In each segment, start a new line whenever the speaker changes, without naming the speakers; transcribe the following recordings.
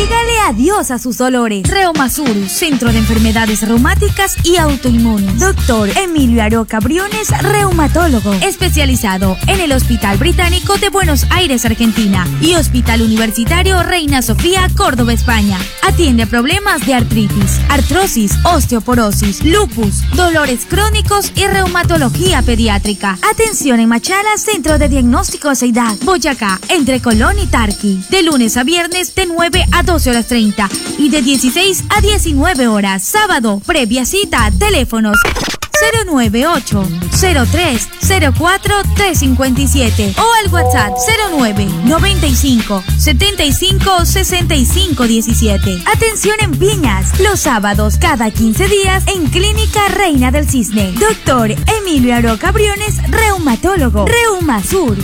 Dígale adiós a sus dolores. Reumasur, Centro de Enfermedades Reumáticas y Autoinmunes. Doctor Emilio Aroca Briones, reumatólogo, especializado en el Hospital Británico de Buenos Aires, Argentina, y Hospital Universitario Reina Sofía, Córdoba, España. Atiende problemas de artritis, artrosis, osteoporosis, lupus, dolores crónicos y reumatología pediátrica. Atención en Machala, Centro de Diagnóstico Seidad, Boyacá, entre Colón y Tarqui. De lunes a viernes de 9 a 12:30 y de 16 a 19 horas. Sábado, previa cita, teléfonos 098-03-04-357 o al WhatsApp 09-95-75-65-17. Atención en Piñas, los sábados cada 15 días en Clínica Reina del Cisne. Doctor Emilio Aroca Briones, reumatólogo. Reumasur.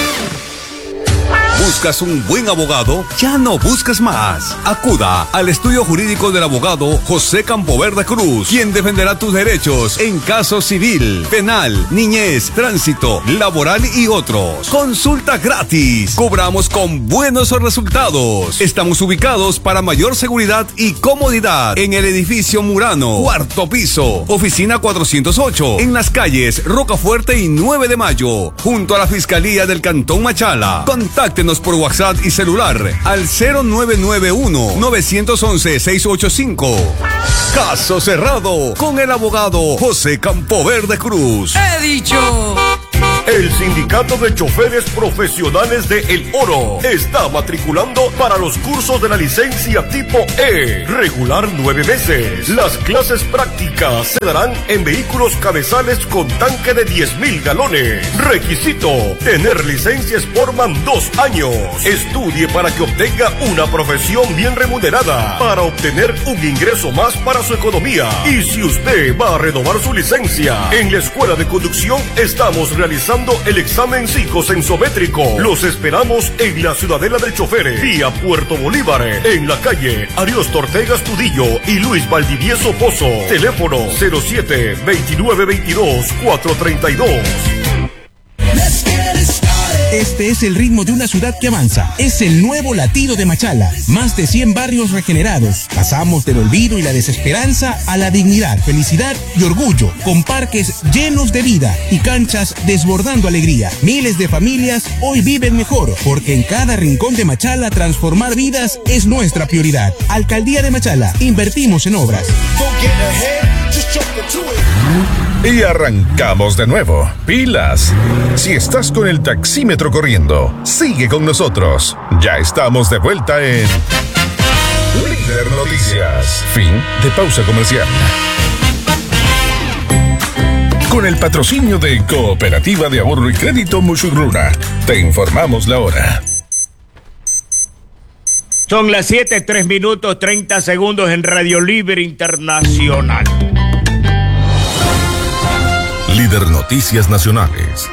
¿Buscas un buen abogado? Ya no busques más. Acuda al estudio jurídico del abogado José Campoverde Cruz, quien defenderá tus derechos en caso civil, penal, niñez, tránsito, laboral y otros. Consulta gratis. Cobramos con buenos resultados. Estamos ubicados para mayor seguridad y comodidad en el edificio Murano, 4º piso, oficina 408, en las calles Rocafuerte y 9 de Mayo, junto a la Fiscalía del Cantón Machala. Contáctenos por WhatsApp y celular al 0991-911-685. Caso cerrado con el abogado José Campoverde Cruz.
¡He dicho!
El Sindicato de Choferes Profesionales de El Oro está matriculando para los cursos de la licencia tipo E, regular 9 meses. Las clases prácticas se darán en vehículos cabezales con tanque de 10.000 galones. Requisito: tener licencia Sportman 2 años. Estudie para que obtenga una profesión bien remunerada, para obtener un ingreso más para su economía. Y si usted va a renovar su licencia, en la Escuela de Conducción estamos realizando el examen psicosensométrico. Los esperamos en la Ciudadela del Chofer, vía Puerto Bolívar, en la calle Ariosto Ortega Astudillo y Luis Valdivieso Pozo. Teléfono 07-2922-432.
Este es el ritmo de una ciudad que avanza. Es el nuevo latido de Machala. Más de 100 barrios regenerados. Pasamos del olvido y la desesperanza a la dignidad, felicidad y orgullo. Con parques llenos de vida y canchas desbordando alegría. Miles de familias hoy viven mejor, porque en cada rincón de Machala transformar vidas es nuestra prioridad. Alcaldía de Machala. Invertimos en obras.
Y arrancamos de nuevo. ¡Pilas! Si estás con el taxímetro corriendo, sigue con nosotros. Ya estamos de vuelta en Líder Noticias. Fin de pausa comercial. Con el patrocinio de Cooperativa de Ahorro y Crédito Musurruna, te informamos la hora.
Son las 7:03:30 en Radio Libre Internacional.
Líder Noticias Nacionales.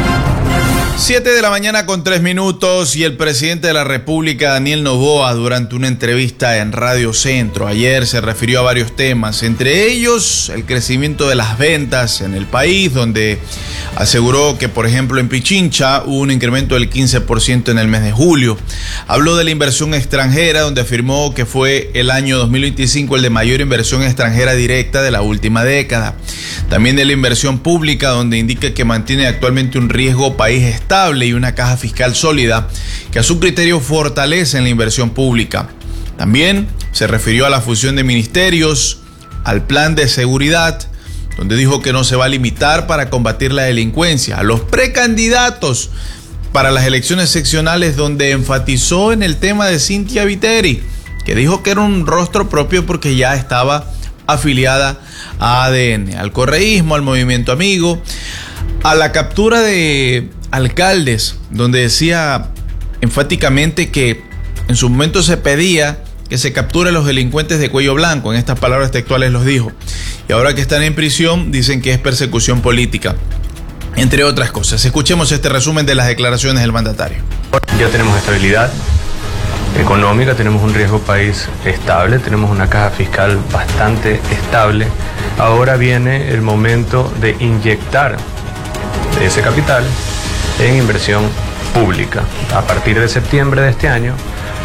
7:03 y el presidente de la República, Daniel Noboa, durante una entrevista en Radio Centro ayer se refirió a varios temas, entre ellos el crecimiento de las ventas en el país, donde aseguró que, por ejemplo, en Pichincha hubo un incremento del 15% en el mes de julio. Habló de la inversión extranjera, donde afirmó que fue el año 2025 el de mayor inversión extranjera directa de la última década. También de la inversión pública, donde indica que mantiene actualmente un riesgo país estable y una caja fiscal sólida, que a su criterio fortalecen la inversión pública. También se refirió a la fusión de ministerios, al plan de seguridad, donde dijo que no se va a limitar para combatir la delincuencia, a los precandidatos para las elecciones seccionales, donde enfatizó en el tema de Cynthia Viteri, que dijo que era un rostro propio porque ya estaba afiliada a ADN, al correísmo, al movimiento amigo, a la captura de alcaldes, donde decía enfáticamente que en su momento se pedía que se capture a los delincuentes de cuello blanco, en estas palabras textuales los dijo, y ahora que están en prisión dicen que es persecución política, entre otras cosas. Escuchemos este resumen de las declaraciones del mandatario.
Ya tenemos estabilidad económica, tenemos un riesgo país estable, tenemos una caja fiscal bastante estable. Ahora viene el momento de inyectar ese capital en inversión pública. A partir de septiembre de este año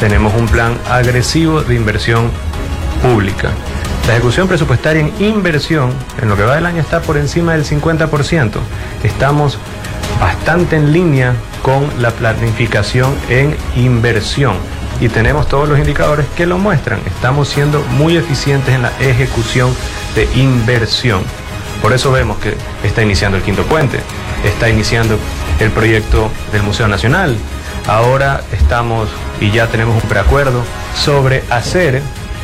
tenemos un plan agresivo de inversión pública. La ejecución presupuestaria en inversión, en lo que va del año, está por encima del 50%. Estamos bastante en línea con la planificación en inversión y tenemos todos los indicadores que lo muestran. Estamos siendo muy eficientes en la ejecución de inversión. Por eso vemos que está iniciando el quinto puente, está iniciando el proyecto del Museo Nacional. Ahora estamos y ya tenemos un preacuerdo sobre hacer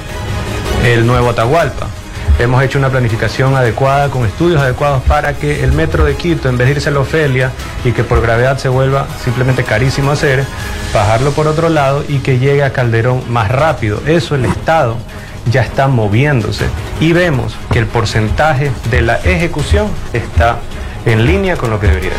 el nuevo Atahualpa. Hemos hecho una planificación adecuada, con estudios adecuados para que el metro de Quito, en vez de irse a la Ofelia y que por gravedad se vuelva simplemente carísimo hacer, bajarlo por otro lado y que llegue a Calderón más rápido. Eso el Estado ya está moviéndose y vemos que el porcentaje de la ejecución está en línea con lo que debería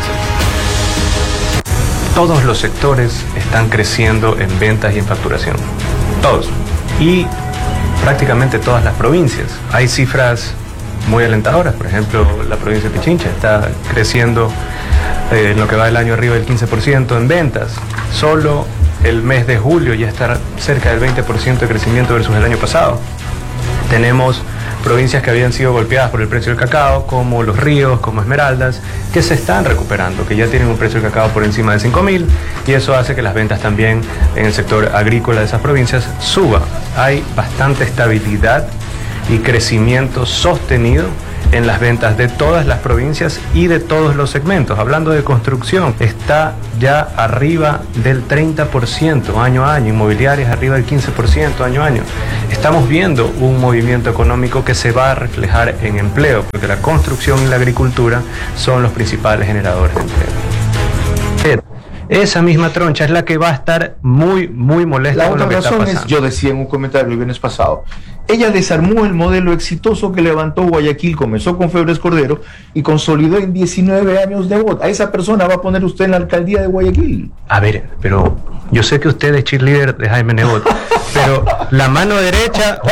ser. Todos los sectores están creciendo en ventas y en facturación. Todos. Y prácticamente todas las provincias. Hay cifras muy alentadoras. Por ejemplo, la provincia de Pichincha está creciendo en lo que va del año arriba del 15% en ventas. Solo el mes de julio ya está cerca del 20% de crecimiento versus el año pasado. Tenemos provincias que habían sido golpeadas por el precio del cacao, como Los Ríos, como Esmeraldas, que se están recuperando, que ya tienen un precio del cacao por encima de 5.000, y eso hace que las ventas también en el sector agrícola de esas provincias suba. Hay bastante estabilidad y crecimiento sostenido en las ventas de todas las provincias y de todos los segmentos. Hablando de construcción, está ya arriba del 30% año a año, inmobiliarias arriba del 15% año a año. Estamos viendo un movimiento económico que se va a reflejar en empleo, porque la construcción y la agricultura son los principales generadores de empleo. Esa misma troncha es la que va a estar muy molesta con lo que está pasando. La otra razón es,
yo decía en un comentario el viernes pasado, ella desarmó el modelo exitoso que levantó Guayaquil, comenzó con Febres Cordero y consolidó en 19 años de voto. A esa persona va a poner usted en la alcaldía de Guayaquil.
A ver, pero yo sé que usted es cheerleader de Jaime Nebot, pero la mano derecha,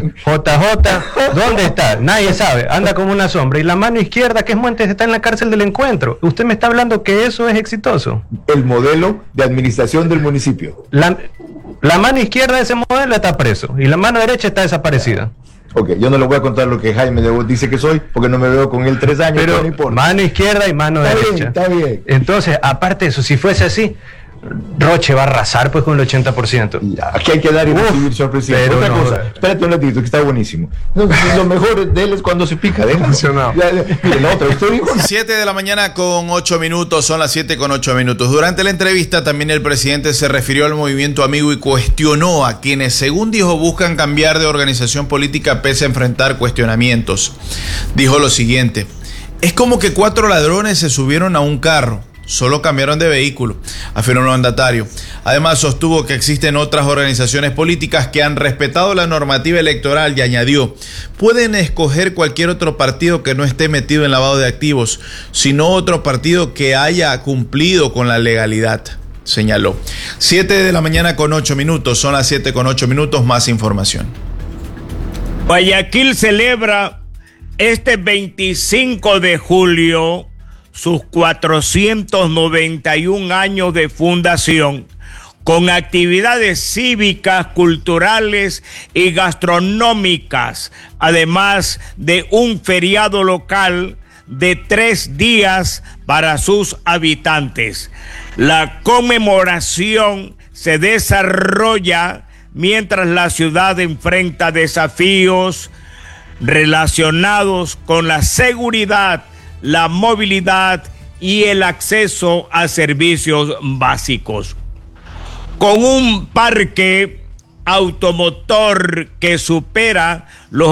JJ, ¿dónde está? Nadie sabe, anda como una sombra. Y la mano izquierda, que es Montes, está en la cárcel del Encuentro. ¿Usted me está hablando que eso es exitoso?
El modelo de administración del municipio.
La mano izquierda de ese modelo está preso y la mano derecha está desaparecida.
Ok, yo no le voy a contar lo que Jaime Nebot dice que soy, porque no me veo con él 3 años.
Pero mano izquierda y mano derecha.
Está bien.
Entonces, aparte de eso, si fuese así, Roche va a arrasar pues con el 80%.
Aquí hay que dar y recibir sorpresiva. Otra cosa, espérate un ratito, que está buenísimo. Lo mejor de él es cuando se pica. Miren, otra historia.
7 de la mañana con 8 minutos, son las 7 con 8 minutos. Durante la entrevista también el presidente se refirió al movimiento amigo y cuestionó a quienes, según dijo, buscan cambiar de organización política pese a enfrentar cuestionamientos. Dijo lo siguiente: es como que 4 ladrones se subieron a un carro, solo cambiaron de vehículo, afirmó el mandatario. Además, sostuvo que existen otras organizaciones políticas que han respetado la normativa electoral y añadió: pueden escoger cualquier otro partido que no esté metido en lavado de activos, sino otro partido que haya cumplido con la legalidad, señaló. 7 de la mañana con 8 minutos, son las 7 con 8 minutos, más información.
Guayaquil celebra este 25 de julio sus 491 años de fundación, con actividades cívicas, culturales y gastronómicas, además de un feriado local de 3 días para sus habitantes. La conmemoración se desarrolla mientras la ciudad enfrenta desafíos relacionados con la seguridad, la movilidad y el acceso a servicios básicos. Con un parque automotor que supera los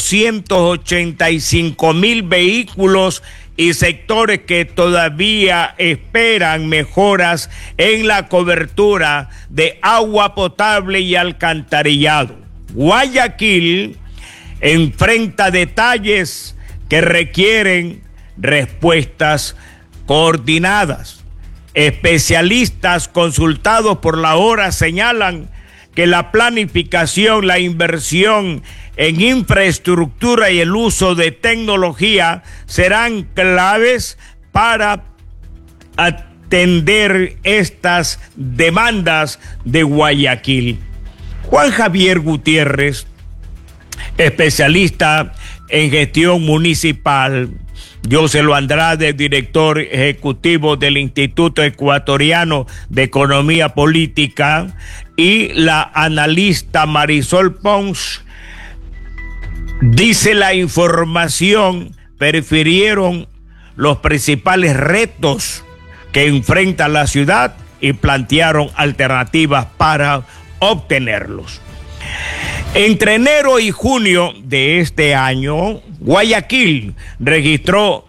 885,000 vehículos y sectores que todavía esperan mejoras en la cobertura de agua potable y alcantarillado. Guayaquil enfrenta detalles que requieren respuestas coordinadas. Especialistas consultados por la hora señalan que la planificación, la inversión en infraestructura y el uso de tecnología serán claves para atender estas demandas de Guayaquil. Juan Javier Gutiérrez, especialista en gestión municipal, Yoselo Andrade, director ejecutivo del Instituto Ecuatoriano de Economía Política, y la analista Marisol Pons, dice la información, prefirieron los principales retos que enfrenta la ciudad y plantearon alternativas para obtenerlos. Entre enero y junio de este año, Guayaquil registró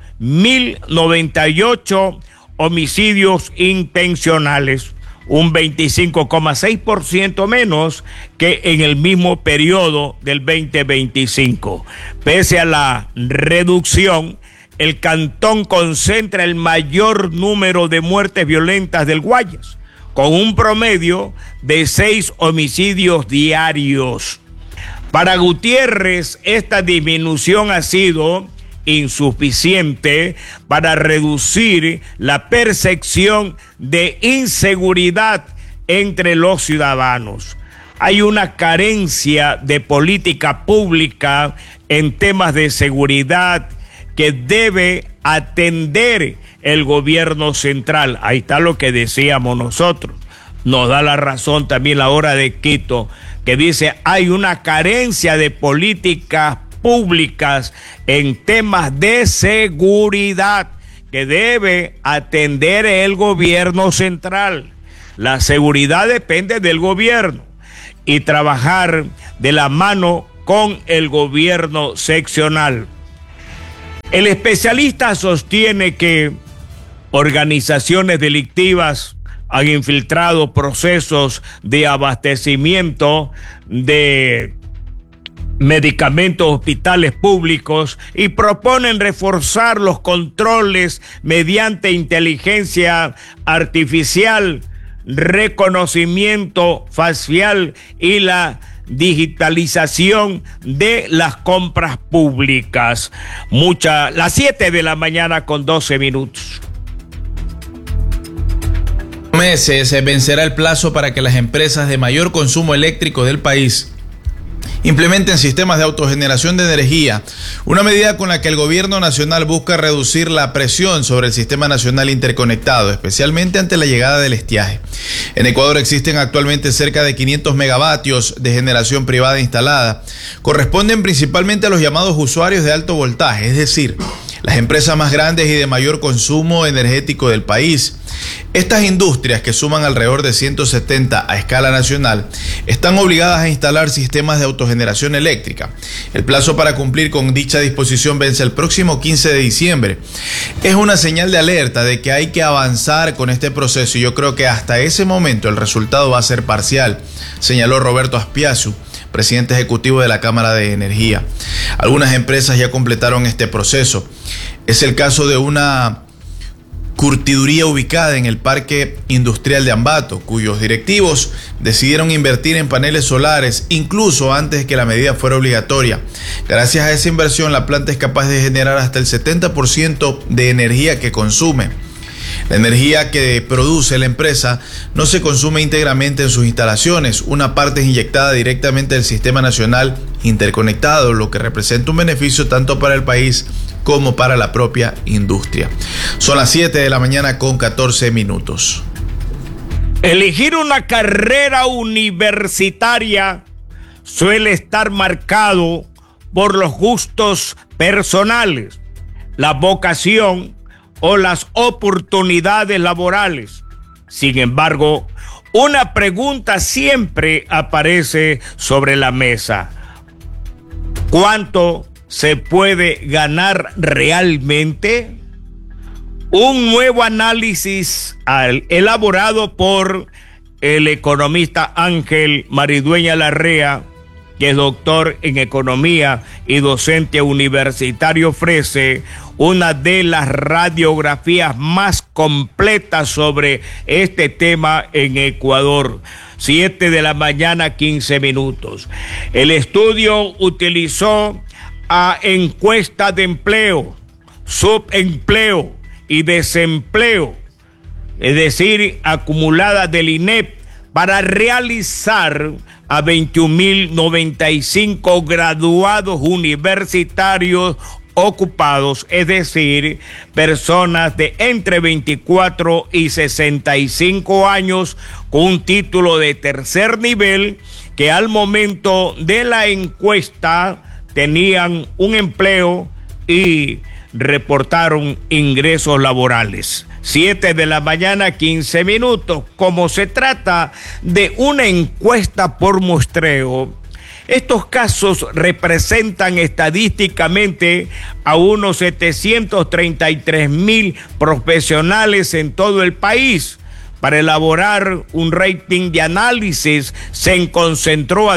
1.098 homicidios intencionales, un 25,6% menos que en el mismo periodo del 2025. Pese a la reducción, el cantón concentra el mayor número de muertes violentas del Guayas, con un promedio de 6 homicidios diarios. Para Gutiérrez, esta disminución ha sido insuficiente para reducir la percepción de inseguridad entre los ciudadanos. Hay una carencia de política pública en temas de seguridad que debe atender el gobierno central. Ahí está lo que decíamos nosotros. Nos da la razón también la hora de Quito, que dice hay una carencia de políticas públicas en temas de seguridad que debe atender el gobierno central. La seguridad depende del gobierno y trabajar de la mano con el gobierno seccional. El especialista sostiene que organizaciones delictivas han infiltrado procesos de abastecimiento de medicamentos hospitales públicos y proponen reforzar los controles mediante inteligencia artificial, reconocimiento facial y la digitalización de las compras públicas. Las 7 de la mañana con 12 minutos.
Meses se vencerá el plazo para que las empresas de mayor consumo eléctrico del país implementen sistemas de autogeneración de energía, una medida con la que el gobierno nacional busca reducir la presión sobre el sistema nacional interconectado, especialmente ante la llegada del estiaje. En Ecuador existen actualmente cerca de 500 megavatios de generación privada instalada. Corresponden principalmente a los llamados usuarios de alto voltaje, es decir, las empresas más grandes y de mayor consumo energético del país. Estas industrias, que suman alrededor de 170 a escala nacional, están obligadas a instalar sistemas de autogeneración eléctrica. El plazo para cumplir con dicha disposición vence el próximo 15 de diciembre. Es una señal de alerta de que hay que avanzar con este proceso y yo creo que hasta ese momento el resultado va a ser parcial, señaló Roberto Aspiazu, presidente ejecutivo de la Cámara de Energía. Algunas empresas ya completaron este proceso. Es el caso de una curtiduría ubicada en el Parque Industrial de Ambato, cuyos directivos decidieron invertir en paneles solares incluso antes de que la medida fuera obligatoria. Gracias a esa inversión, la planta es capaz de generar hasta el 70% de energía que consume. La energía que produce la empresa no se consume íntegramente en sus instalaciones, una parte es inyectada directamente del sistema nacional interconectado, lo que representa un beneficio tanto para el país como para la propia industria. Son las 7 de la mañana con 14 minutos.
Elegir una carrera universitaria suele estar marcado por los gustos personales, la vocación o las oportunidades laborales. Sin embargo, una pregunta siempre aparece sobre la mesa: ¿cuánto se puede ganar realmente? Un nuevo análisis elaborado por el economista Ángel Maridueña Larrea, que es doctor en economía y docente universitario, ofrece una de las radiografías más completas sobre este tema en Ecuador. 7 de la mañana, 15 minutos. El estudio utilizó a encuesta de empleo, subempleo y desempleo, es decir, acumulada del INEP, para realizar a 21.095 graduados universitarios ocupados, es decir, personas de entre 24 y 65 años con un título de tercer nivel que al momento de la encuesta tenían un empleo y reportaron ingresos laborales. 7 de la mañana, 15 minutos. Como se trata de una encuesta por muestreo, estos casos representan estadísticamente a unos 733,000 profesionales en todo el país. Para elaborar un rating de análisis se concentró a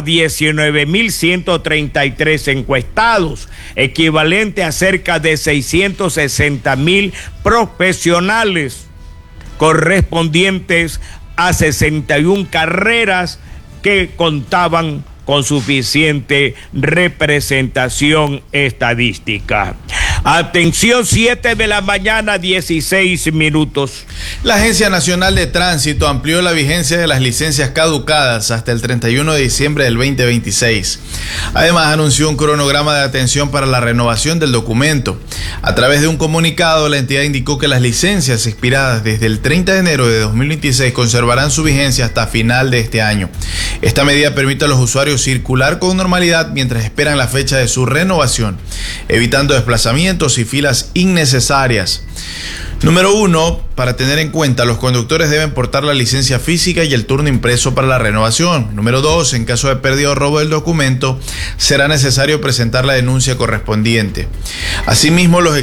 19.133 encuestados, equivalente a cerca de 660,000 profesionales, correspondientes a 61 carreras que contaban con suficiente representación estadística. Atención, 7 de la mañana, 16 minutos.
La Agencia Nacional de Tránsito amplió la vigencia de las licencias caducadas hasta el 31 de diciembre del 2026. Además, anunció un cronograma de atención para la renovación del documento. A través de un comunicado, la entidad indicó que las licencias expiradas desde el 30 de enero de 2026 conservarán su vigencia hasta final de este año. Esta medida permite a los usuarios circular con normalidad mientras esperan la fecha de su renovación, evitando desplazamientos y filas innecesarias. Número 1, para tener en cuenta, los conductores deben portar la licencia física y el turno impreso para la renovación. Número 2, en caso de pérdida o robo del documento, será necesario presentar la denuncia correspondiente. Asimismo, los